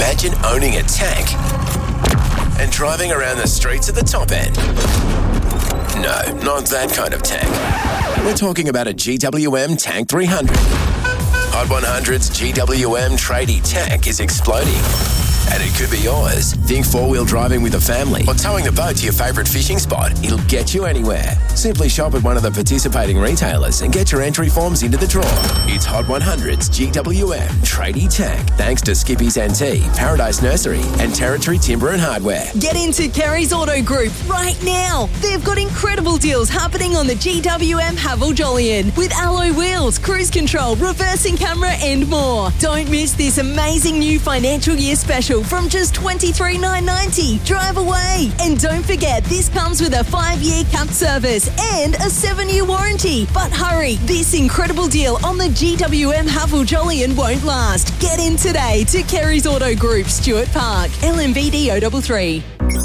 Imagine owning a tank and driving around the streets at the top end. No, not that kind of tank. We're talking about a GWM Tank 300. Hot 100's GWM tradie tank is exploding. And it could be yours. Think four-wheel driving with a family or towing the boat to your favourite fishing spot. It'll get you anywhere. Simply shop at one of the participating retailers and get your entry forms into the draw. It's Hot 100's GWM Tradie Tank, thanks to Skippy's NT, Paradise Nursery and Territory Timber and Hardware. Get into Kerry's Auto Group right now. They've got incredible deals happening on the GWM Haval Jolyon with alloy wheels, cruise control, reversing camera and more. Don't miss this amazing new financial year special from just $23,990. Drive away. And don't forget, this comes with a 5-year capped service and a 7-year warranty. But hurry, this incredible deal on the GWM Haval Jolyon won't last. Get in today to Kerry's Auto Group, Stuart Park, LMVD 033.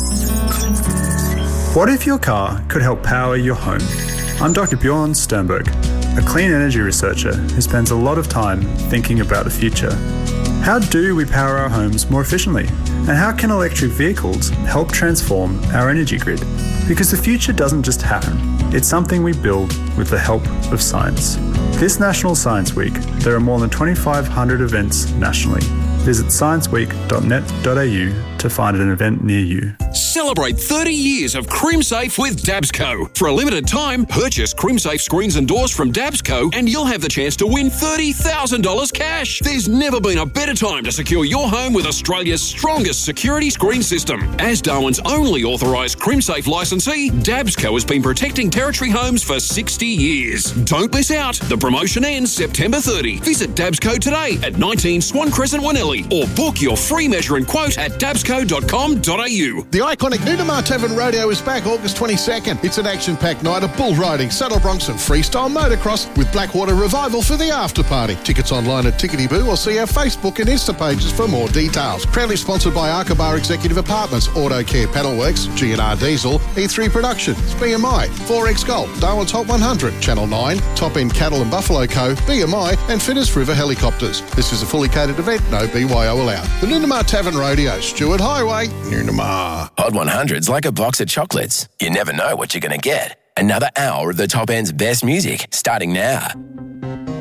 What if your car could help power your home? I'm Dr. Bjorn Sternberg, a clean energy researcher who spends a lot of time thinking about the future. How do we power our homes more efficiently? And how can electric vehicles help transform our energy grid? Because the future doesn't just happen. It's something we build with the help of science. This National Science Week, there are more than 2,500 events nationally. Visit scienceweek.net.au to find an event near you. Celebrate 30 years of CrimSafe with Dabsco. For a limited time, purchase CrimSafe screens and doors from Dabsco and you'll have the chance to win $30,000 cash. There's never been a better time to secure your home with Australia's strongest security screen system. As Darwin's only authorised CrimSafe licensee, Dabsco has been protecting Territory homes for 60 years. Don't miss out. The promotion ends September 30. Visit Dabsco today at 19 Swan Crescent, Wanelli, or book your free measure and quote at dabsco.com.au. The iconic Noonamar Tavern Rodeo is back August 22nd. It's an action-packed night of bull riding, saddle broncs and freestyle motocross with Blackwater Revival for the after party. Tickets online at Tickety Boo or see our Facebook and Insta pages for more details. Proudly sponsored by Arkabar Executive Apartments, Auto Care Paddleworks, G&R Diesel, E3 Productions, BMI, 4X Gold, Darwin's Hot 100, Channel 9, Top End Cattle and Buffalo Co, BMI and Finnis River Helicopters. This is a fully catered event, no BYO allowed. The Noonamar Tavern Rodeo, Stewart Highway, Noonamar. Hot 100's like a box of chocolates. You never know what you're going to get. Another hour of the top end's best music starting now.